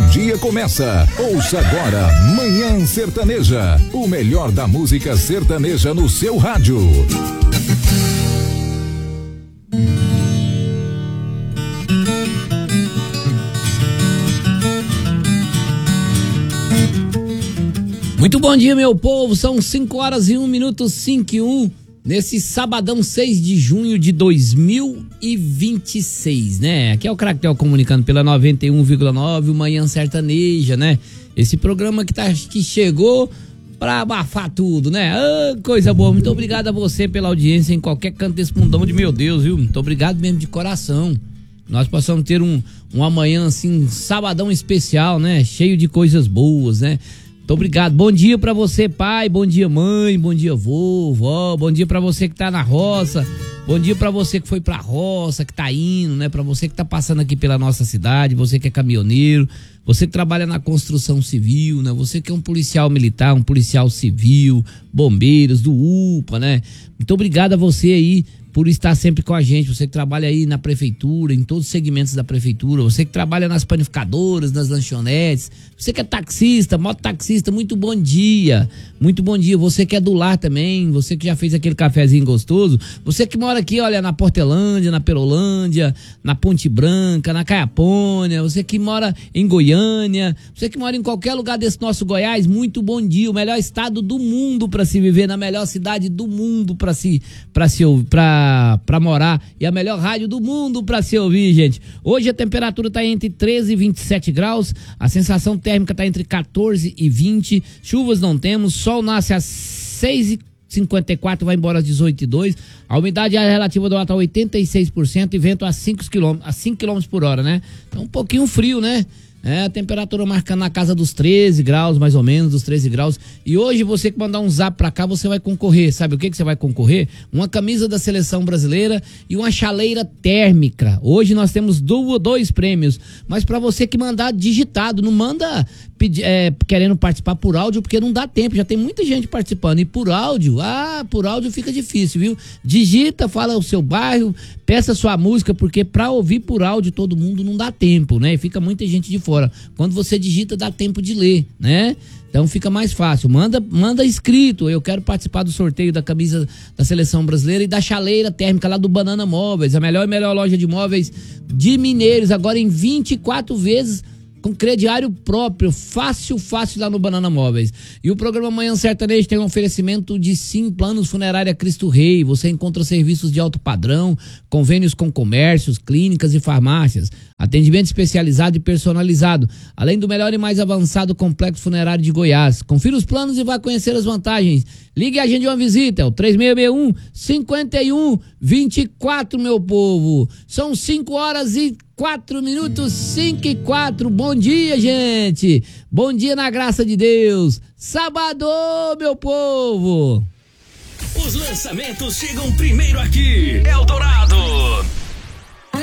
dia começa. Ouça agora Manhã Sertaneja, o melhor da música sertaneja no seu rádio. Muito bom dia, meu povo, são 5 horas e 1 minuto, 5 e 1, nesse sabadão 6 de junho de 2026, né? Aqui é o Cractel comunicando pela 91,9, o Manhã Sertaneja, né? Esse programa que chegou pra abafar tudo, né? Ah, coisa boa, muito obrigado a você pela audiência em qualquer canto desse mundão de meu Deus, viu? Muito obrigado mesmo de coração. Nós possamos ter um amanhã assim, sabadão especial, né? Cheio de coisas boas, né? Muito obrigado. Bom dia pra você, pai. Bom dia, mãe. Bom dia, vó. Bom dia pra você que tá na roça. Bom dia pra você que foi pra roça, que tá indo, né? Pra você que tá passando aqui pela nossa cidade, você que é caminhoneiro, você que trabalha na construção civil, né? Você que é um policial militar, um policial civil, bombeiros, do UPA, né? Muito obrigado a você aí por estar sempre com a gente, você que trabalha aí na prefeitura, em todos os segmentos da prefeitura, você que trabalha nas panificadoras, nas lanchonetes, você que é taxista, mototaxista, muito bom dia, você que é do lar também, você que já fez aquele cafezinho gostoso, você que mora aqui, olha, na Portelândia, na Perolândia, na Ponte Branca, na Caiapônia, você que mora em Goiânia, você que mora em qualquer lugar desse nosso Goiás, muito bom dia, o melhor estado do mundo para se viver, na melhor cidade do mundo para morar e a melhor rádio do mundo para se ouvir, gente. Hoje a temperatura tá entre 13 e 27 graus, a sensação térmica tá entre 14 e 20, chuvas não temos, sol nasce às 6h54, vai embora às 18h02, a umidade relativa do ar tá 86% e vento a 5 km por hora, né? Então um pouquinho frio, né? A temperatura marcando na casa dos 13 graus, mais ou menos, dos 13 graus. E hoje você que mandar um zap pra cá, você vai concorrer. Sabe o que você vai concorrer? Uma camisa da seleção brasileira e uma chaleira térmica. Hoje nós temos dois prêmios. Mas pra você que mandar digitado, não manda querendo participar por áudio, porque não dá tempo. Já tem muita gente participando. E por áudio fica difícil, viu? Digita, fala o seu bairro, peça sua música, porque pra ouvir por áudio todo mundo não dá tempo, né? E fica muita gente de fora. Quando você digita, dá tempo de ler, né? Então fica mais fácil. Manda escrito. Eu quero participar do sorteio da camisa da seleção brasileira e da chaleira térmica lá do Banana Móveis, a melhor loja de móveis de Mineiros, agora em 24 vezes com crediário próprio, fácil lá no Banana Móveis. E o programa Manhã Sertanejo tem um oferecimento de Sim Planos Funerária Cristo Rei. Você encontra serviços de alto padrão, convênios com comércios, clínicas e farmácias, atendimento especializado e personalizado, além do melhor e mais avançado complexo funerário de Goiás. Confira os planos e vá conhecer as vantagens. Ligue a gente uma visita, é o 3661-5124, meu povo. São 5 horas e 4 minutos, 5 e 4. Bom dia, gente. Bom dia na graça de Deus. Sábado, meu povo. Os lançamentos chegam primeiro aqui. Eldorado.